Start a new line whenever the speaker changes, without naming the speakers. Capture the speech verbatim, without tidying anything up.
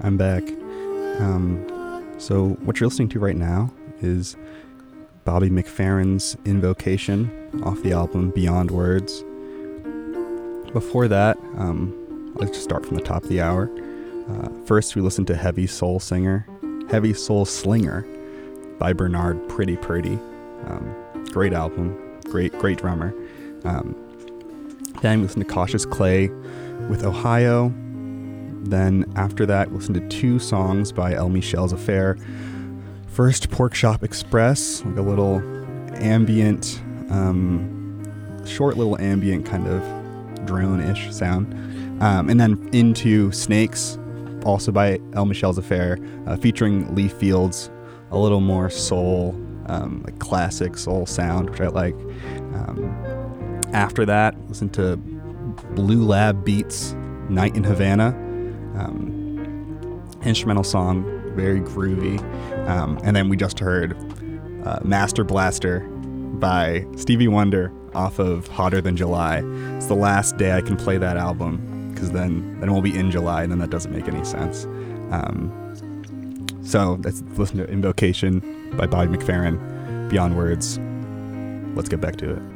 I'm back. Um, so what you're listening to right now is Bobby McFerrin's Invocation off the album Beyond Words. Before that, um, let's just start from the top of the hour. Uh, first, we listened to Heavy Soul Singer, Heavy Soul Slinger by Bernard Pretty Pretty. Um, great album, great, great drummer. Um, then we listened to Cautious Clay with Ohio. Then after that, we listened to two songs by El Michel's Affair. First, Pork Shop Express, like a little ambient, um, short little ambient kind of drone-ish sound. Um, and then into Snakes, also by El Michel's Affair, uh, featuring Lee Fields, a little more soul, um, like classic soul sound, which I like. Um, after that, listen to Blue Lab Beats, Night in Havana. Um, instrumental song, very groovy. Um, and then we just heard uh, Master Blaster by Stevie Wonder off of Hotter Than July. It's the last day I can play that album because then, then we'll be in July and then that doesn't make any sense. Um, so let's listen to Invocation by Bobby McFerrin, Beyond Words. Let's get back to it.